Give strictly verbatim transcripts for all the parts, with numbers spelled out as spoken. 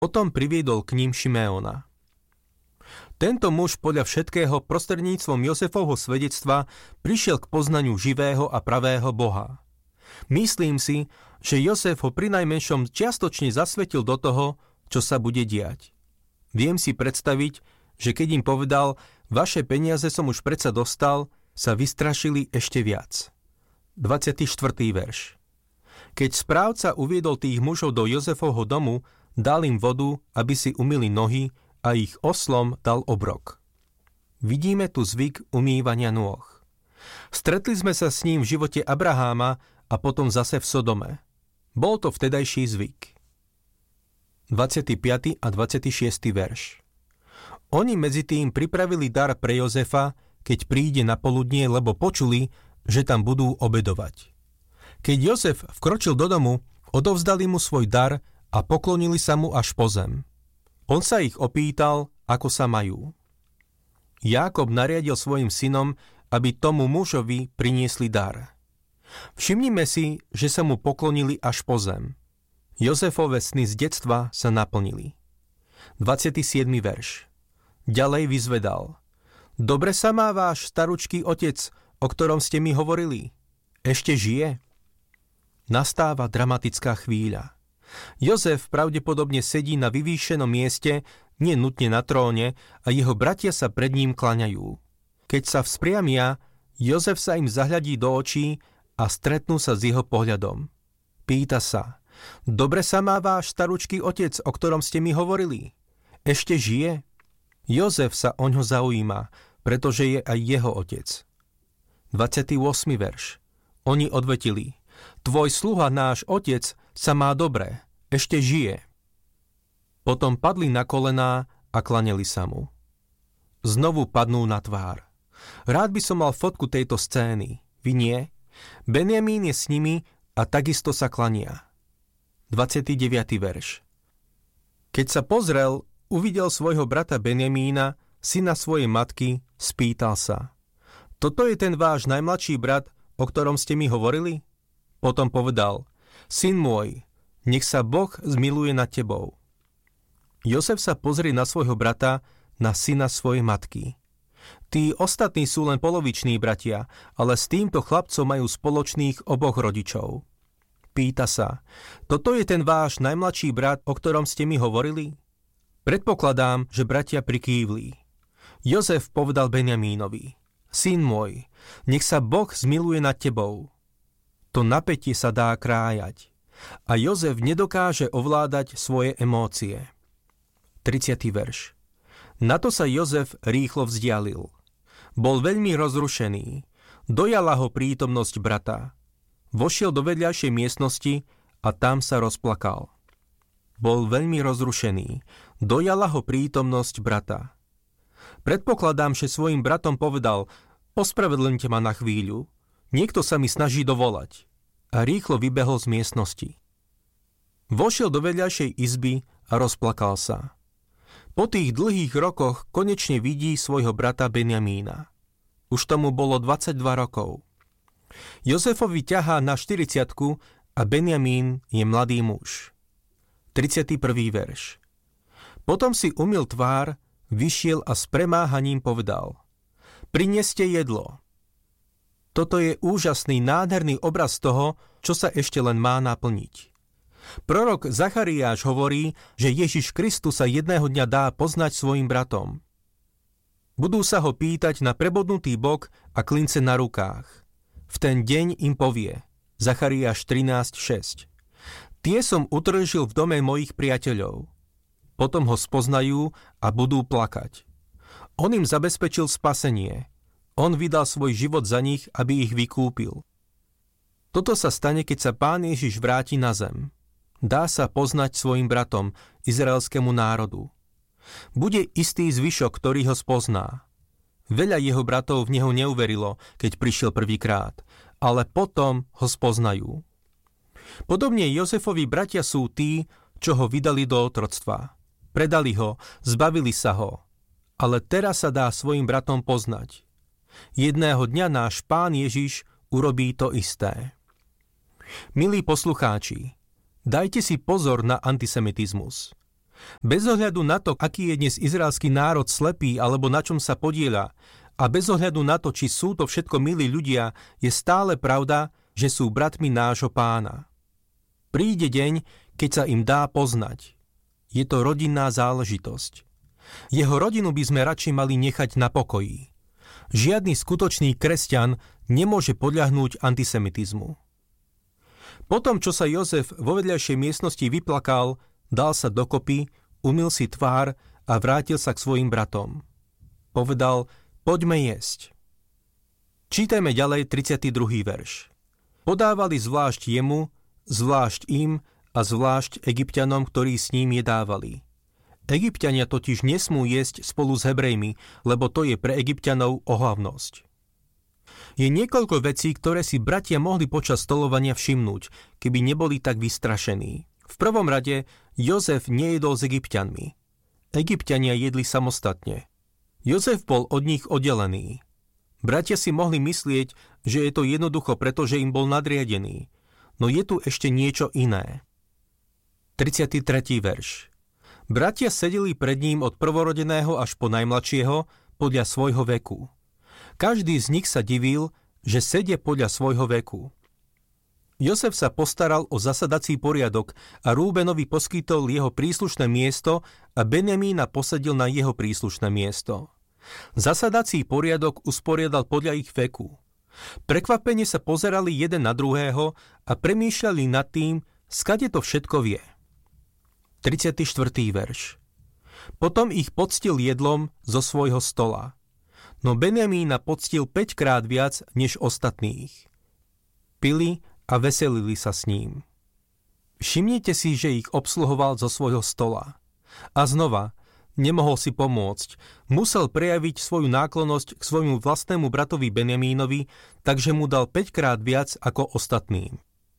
Potom priviedol k ním Šimeona. Tento muž podľa všetkého prostredníctvom Jozefovho svedectva prišiel k poznaniu živého a pravého Boha. Myslím si, že Jozef ho prinajmenšom čiastočne zasvetil do toho, čo sa bude diať. Viem si predstaviť, že keď im povedal, vaše peniaze som už predsa dostal, sa vystrašili ešte viac. dvadsiaty štvrtý verš. Keď správca uviedol tých mužov do Jozefovho domu, dal im vodu, aby si umyli nohy a ich oslom dal obrok. Vidíme tu zvyk umývania nôh. Stretli sme sa s ním v živote Abraháma a potom zase v Sodome. Bol to vtedajší zvyk. dvadsiaty piaty a dvadsiaty šiesty verš. Oni medzi tým pripravili dar pre Jozefa, keď príde na poludnie, lebo počuli, že tam budú obedovať. Keď Jozef vkročil do domu, odovzdali mu svoj dar a poklonili sa mu až po zem. On sa ich opýtal, ako sa majú. Jákob nariadil svojim synom, aby tomu mužovi priniesli dar. Všimnime si, že sa mu poklonili až po zem. Jozefove sny z detstva sa naplnili. dvadsiaty siedmy verš. Ďalej vyzvedal. Dobre sa má váš staručký otec, o ktorom ste mi hovorili. Ešte žije? Nastáva dramatická chvíľa. Jozef pravdepodobne sedí na vyvýšenom mieste, nie nutne na tróne, a jeho bratia sa pred ním klaňajú. Keď sa vzpriamia, Jozef sa im zahľadí do očí a stretnú sa s jeho pohľadom. Pýta sa, dobre sa má váš staručký otec, o ktorom ste mi hovorili. Ešte žije? Jozef sa oňho zaujíma, pretože je aj jeho otec. dvadsiaty ôsmy verš. Oni odvetili, tvoj sluha, náš otec, sa má dobre, ešte žije. Potom padli na kolená a klaneli sa mu. Znovu padnú na tvár. Rád by som mal fotku tejto scény. Vy nie? Benjamín je s nimi a takisto sa klania. dvadsiaty deviaty verš. Keď sa pozrel, uvidel svojho brata Benjamína, syna svojej matky, spýtal sa. Toto je ten váš najmladší brat, o ktorom ste mi hovorili? Potom povedal, syn môj, nech sa Boh zmiluje nad tebou. Jozef sa pozrie na svojho brata, na syna svojej matky. Tí ostatní sú len poloviční bratia, ale s týmto chlapcom majú spoločných oboch rodičov. Pýta sa, toto je ten váš najmladší brat, o ktorom ste mi hovorili? Predpokladám, že bratia prikývli. Jozef povedal Benjamínovi, syn môj, nech sa Boh zmiluje nad tebou. To napätie sa dá krájať. A Jozef nedokáže ovládať svoje emócie. tridsiaty verš. Na to sa Jozef rýchlo vzdialil. Bol veľmi rozrušený. Dojala ho prítomnosť brata. Vošiel do vedľajšej miestnosti a tam sa rozplakal. Bol veľmi rozrušený. Dojala ho prítomnosť brata. Predpokladám, že svojim bratom povedal, ospravedlňte ma na chvíľu. Niekto sa mi snaží dovolať. A rýchlo vybehol z miestnosti. Vošiel do vedľajšej izby a rozplakal sa. Po tých dlhých rokoch konečne vidí svojho brata Benjamína. Už tomu bolo dvadsaťdva rokov. Jozefovi ťahá na štyridsiatku a Benjamín je mladý muž. tridsiaty prvý verš. Potom si umyl tvár, vyšiel a s premáhaním povedal, prineste jedlo. Toto je úžasný, nádherný obraz toho, čo sa ešte len má naplniť. Prorok Zachariáš hovorí, že Ježiš Kristus sa jedného dňa dá poznať svojim bratom. Budú sa ho pýtať na prebodnutý bok a klince na rukách. V ten deň im povie, Zachariáš trinásť šesť. Tie som utržil v dome mojich priateľov. Potom ho spoznajú a budú plakať. On im zabezpečil spasenie. On vydal svoj život za nich, aby ich vykúpil. Toto sa stane, keď sa Pán Ježiš vráti na zem. Dá sa poznať svojim bratom, izraelskému národu. Bude istý zvyšok, ktorý ho spozná. Veľa jeho bratov v neho neuverilo, keď prišiel prvýkrát, ale potom ho spoznajú. Podobne Jozefovi bratia sú tí, čo ho vydali do otroctva. Predali ho, zbavili sa ho. Ale teraz sa dá svojim bratom poznať. Jedného dňa náš Pán Ježiš urobí to isté. Milí poslucháči, dajte si pozor na antisemitizmus. Bez ohľadu na to, aký je dnes izraelský národ slepý alebo na čom sa podieľa, a bez ohľadu na to, či sú to všetko milí ľudia, je stále pravda, že sú bratmi nášho Pána. Príde deň, keď sa im dá poznať. Je to rodinná záležitosť. Jeho rodinu by sme radšej mali nechať na pokoji. Žiadny skutočný kresťan nemôže podľahnúť antisemitizmu. Potom, čo sa Jozef vo vedľajšej miestnosti vyplakal, dal sa dokopy, umyl si tvár a vrátil sa k svojim bratom. Povedal, poďme jesť. Čítajme ďalej tridsiaty druhý verš. Podávali zvlášť jemu, zvlášť im a zvlášť Egypťanom, ktorí s ním jedávali. Egypťania totiž nesmú jesť spolu s Hebrejmi, lebo to je pre Egypťanov ohavnosť. Je niekoľko vecí, ktoré si bratia mohli počas stolovania všimnúť, keby neboli tak vystrašení. V prvom rade, Jozef nejedol s Egypťanmi. Egypťania jedli samostatne. Jozef bol od nich oddelený. Bratia si mohli myslieť, že je to jednoducho preto, že im bol nadriadený. No je tu ešte niečo iné. tridsiaty tretí verš. Bratia sedeli pred ním od prvorodeného až po najmladšieho podľa svojho veku. Každý z nich sa divil, že sedie podľa svojho veku. Jozef sa postaral o zasadací poriadok a Rúbenovi poskytol jeho príslušné miesto a Benjamína posadil na jeho príslušné miesto. Zasadací poriadok usporiadal podľa ich veku. Prekvapene sa pozerali jeden na druhého a premýšľali nad tým, skade to všetko vie. tridsiaty štvrtý verš. Potom ich poctil jedlom zo svojho stola. No Benjamína poctil päťkrát viac než ostatných. Pili a veselili sa s ním. Všimnite si, že ich obsluhoval zo svojho stola. A znova, nemohol si pomôcť. Musel prejaviť svoju náklonnosť k svojmu vlastnému bratovi Benjamínovi, takže mu dal päťkrát viac ako ostatným.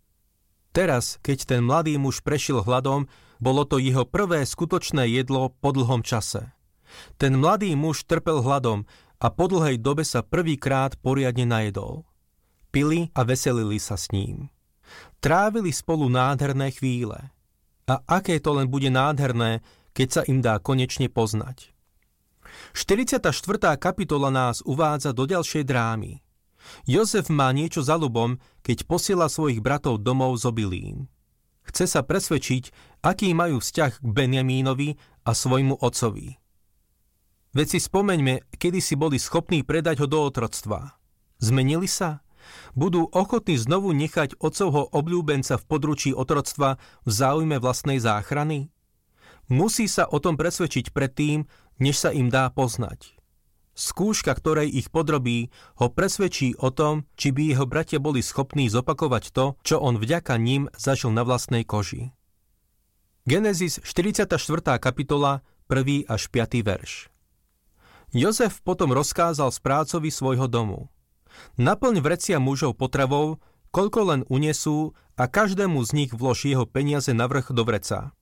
Teraz, keď ten mladý muž prešiel hladom, bolo to jeho prvé skutočné jedlo po dlhom čase. Ten mladý muž trpel hladom a po dlhej dobe sa prvýkrát poriadne najedol. Pili a veselili sa s ním. Trávili spolu nádherné chvíle. A aké to len bude nádherné, keď sa im dá konečne poznať. štyridsiata štvrtá kapitola nás uvádza do ďalšej drámy. Jozef má niečo za ľubom, keď posiela svojich bratov domov z obilín. Chce sa presvedčiť, aký majú vzťah k Benjamínovi a svojmu otcovi. Veď si spomeňme, kedy si boli schopní predať ho do otroctva. Zmenili sa? Budú ochotní znovu nechať otcovho obľúbenca v područí otroctva v záujme vlastnej záchrany? Musí sa o tom presvedčiť predtým, než sa im dá poznať. Skúška, ktorej ich podrobí, ho presvedčí o tom, či by jeho bratia boli schopní zopakovať to, čo on vďaka ním zažil na vlastnej koži. Genesis štyridsiata štvrtá kapitola, prvý až piaty verš. Jozef potom rozkázal správcovi svojho domu. Naplň vrecia mužov potravou, koľko len unesú, a každému z nich vlož jeho peniaze navrch do vreca.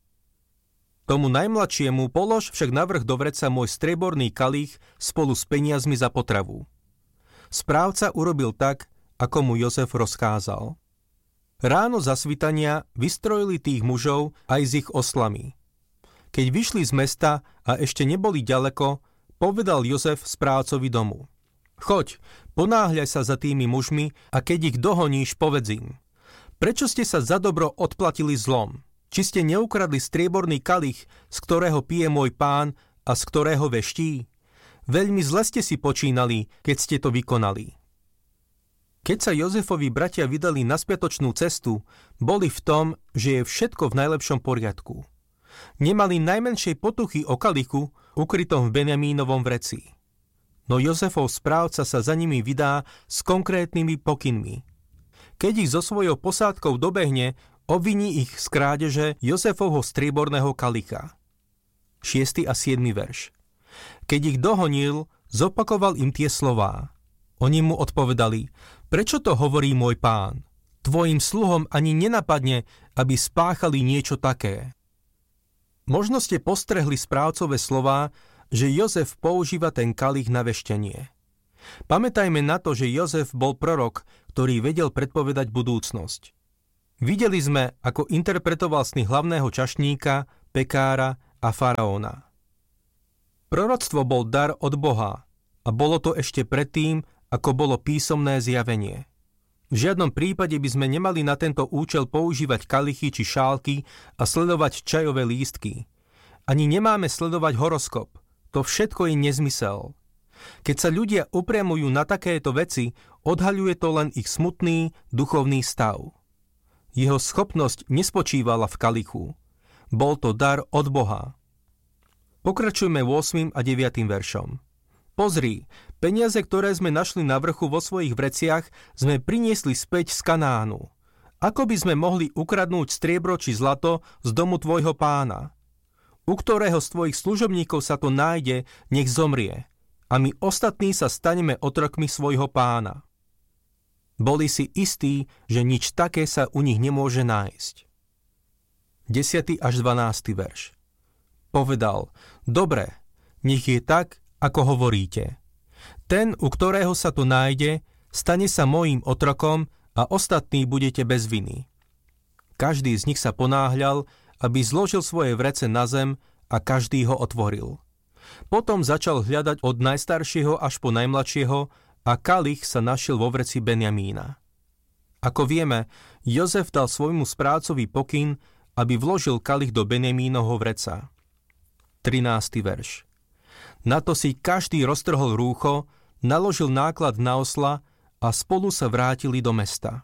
Tomu najmladšiemu polož však navrch do vreca môj strieborný kalich spolu s peniazmi za potravu. Správca urobil tak, ako mu Jozef rozkázal. Ráno za svitania vystrojili tých mužov aj s ich oslami. Keď vyšli z mesta a ešte neboli ďaleko, povedal Jozef správcovi domu. Choď, ponáhľaj sa za tými mužmi a keď ich dohoníš, povedz im. Prečo ste sa za dobro odplatili zlom? Či ste neukradli strieborný kalich, z ktorého pije môj pán a z ktorého veští? Veľmi zle ste si počínali, keď ste to vykonali. Keď sa Jozefovi bratia vydali na spiatočnú cestu, boli v tom, že je všetko v najlepšom poriadku. Nemali najmenšej potuchy o kalichu, ukrytom v Benjamínovom vreci. No Jozefov správca sa za nimi vydá s konkrétnymi pokynmi. Keď ich so svojou posádkou dobehne, obviní ich z krádeže Jozefovho strieborného kalicha. šiesty a siedmy verš. Keď ich dohonil, zopakoval im tie slová. Oni mu odpovedali, prečo to hovorí môj pán? Tvojim sluhom ani nenapadne, aby spáchali niečo také. Možno ste postrehli správcové slová, že Jozef používa ten kalich na veštenie. Pamätajme na to, že Jozef bol prorok, ktorý vedel predpovedať budúcnosť. Videli sme, ako interpretoval sny hlavného čašníka, pekára a faraóna. Proroctvo bol dar od Boha a bolo to ešte predtým, ako bolo písomné zjavenie. V žiadnom prípade by sme nemali na tento účel používať kalichy či šálky a sledovať čajové lístky. Ani nemáme sledovať horoskop. To všetko je nezmysel. Keď sa ľudia upriamujú na takéto veci, odhaľuje to len ich smutný, duchovný stav. Jeho schopnosť nespočívala v kalichu. Bol to dar od Boha. Pokračujme ôsmym a deviatym veršom. Pozri, peniaze, ktoré sme našli na vrchu vo svojich vreciach, sme priniesli späť z Kanánu. Ako by sme mohli ukradnúť striebro či zlato z domu tvojho pána? U ktorého z tvojich služobníkov sa to nájde, nech zomrie. A my ostatní sa staneme otrokmi svojho pána. Boli si istí, že nič také sa u nich nemôže nájsť. desiaty až dvanásty verš. Povedal, dobre, nech je tak, ako hovoríte. Ten, u ktorého sa to nájde, stane sa mojím otrokom a ostatní budete bez viny. Každý z nich sa ponáhľal, aby zložil svoje vrece na zem a každý ho otvoril. Potom začal hľadať od najstaršieho až po najmladšieho a kalich sa našiel vo vreci Benjamína. Ako vieme, Jozef dal svojmu správcovi pokyn, aby vložil kalich do Benjamínovho vreca. trinásty verš. Na to si každý roztrhol rúcho, naložil náklad na osla a spolu sa vrátili do mesta.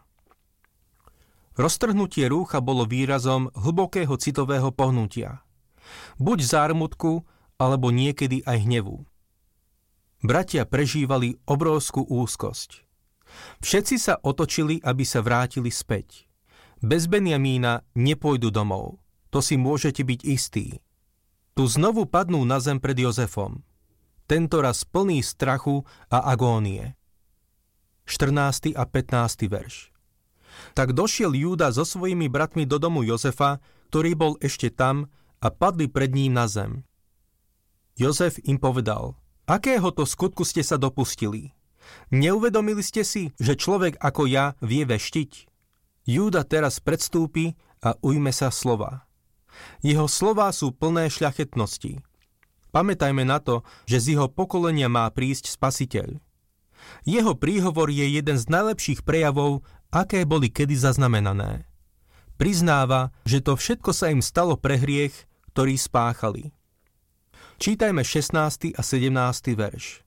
Roztrhnutie rúcha bolo výrazom hlbokého citového pohnutia. Buď zármutku, alebo niekedy aj hnevu. Bratia prežívali obrovskú úzkosť. Všetci sa otočili, aby sa vrátili späť. Bez Benjamína nepôjdu domov. To si môžete byť istí. Tu znovu padnú na zem pred Jozefom. Tentoraz plný strachu a agónie. štrnásty a pätnásty verš. Tak došiel Júda so svojimi bratmi do domu Jozefa, ktorý bol ešte tam, a padli pred ním na zem. Jozef im povedal, akého to skutku ste sa dopustili? Neuvedomili ste si, že človek ako ja vie veštiť? Júda teraz predstúpi a ujme sa slova. Jeho slová sú plné šľachetnosti. Pamätajme na to, že z jeho pokolenia má prísť Spasiteľ. Jeho príhovor je jeden z najlepších prejavov, aké boli kedy zaznamenané. Priznáva, že to všetko sa im stalo pre hriech, ktorý spáchali. Čítajme šestnásty a sedemnásty verš.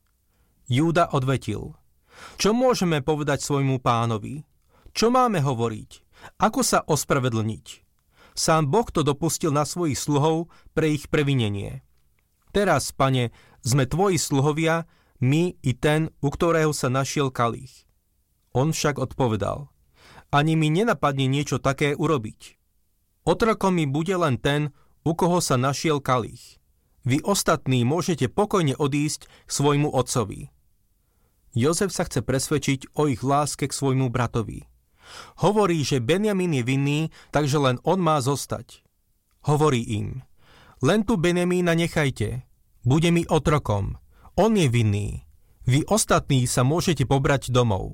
Júda odvetil. Čo môžeme povedať svojmu pánovi? Čo máme hovoriť? Ako sa ospravedlniť? Sám Boh to dopustil na svojich sluhov pre ich previnenie. Teraz, pane, sme tvoji sluhovia, my i ten, u ktorého sa našiel kalich. On však odpovedal. Ani mi nenapadne niečo také urobiť. Otrokom mi bude len ten, u koho sa našiel kalich. Vy ostatní môžete pokojne odísť k svojmu otcovi. Jozef sa chce presvedčiť o ich láske k svojmu bratovi. Hovorí, že Benjamín je vinný, takže len on má zostať. Hovorí im, len tu Benjamína nechajte, bude mi otrokom, on je vinný, vy ostatní sa môžete pobrať domov.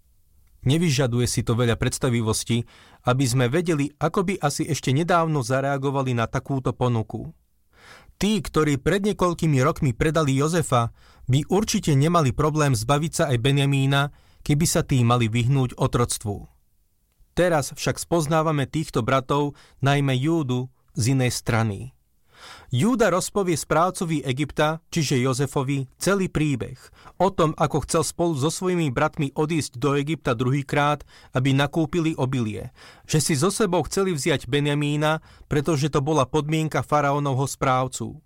Nevyžaduje si to veľa predstavivosti, aby sme vedeli, ako by asi ešte nedávno zareagovali na takúto ponuku. Tí, ktorí pred niekoľkými rokmi predali Jozefa, by určite nemali problém zbaviť sa aj Benjamína, keby sa tí mali vyhnúť otroctvu. Teraz však spoznávame týchto bratov, najmä Júdu, z inej strany. Júda rozpovie správcovi Egypta, čiže Jozefovi, celý príbeh o tom, ako chcel spolu so svojimi bratmi odísť do Egypta druhýkrát, aby nakúpili obilie, že si so sebou chceli vziať Benjamína, pretože to bola podmienka faraónovho správcu.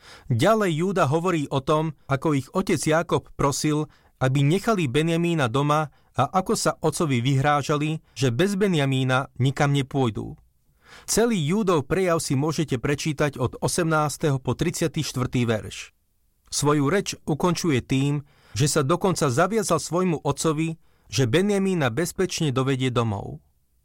Ďalej Júda hovorí o tom, ako ich otec Jákob prosil, aby nechali Benjamína doma a ako sa otcovi vyhrážali, že bez Benjamína nikam nepôjdu. Celý Júdov prejav si môžete prečítať od osemnásteho po tridsiaty štvrtý verš. Svoju reč ukončuje tým, že sa dokonca zaviazal svojmu otcovi, že Benjamína bezpečne dovedie domov.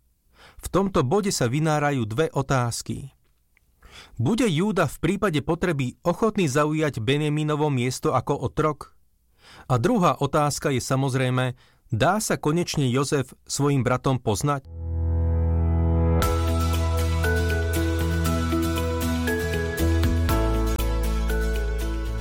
V tomto bode sa vynárajú dve otázky. Bude Júda v prípade potreby ochotný zaujať Benjamínovo miesto ako otrok? A druhá otázka je samozrejme, dá sa konečne Jozef svojim bratom poznať?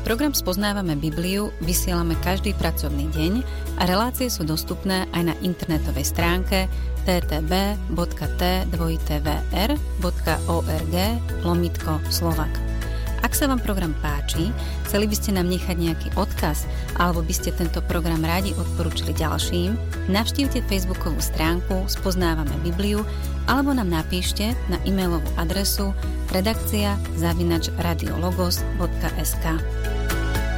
Program Spoznávame Bibliu vysielame každý pracovný deň a relácie sú dostupné aj na internetovej stránke t t b bodka t dva t v r bodka org lomítko Slovak. Ak sa vám program páči, chceli by ste nám nechať nejaký odkaz alebo by ste tento program radi odporúčili ďalším, navštívte facebookovú stránku Spoznávame Bibliu alebo nám napíšte na e-mailovú adresu redakcia zavináč radiologos bodka es ká.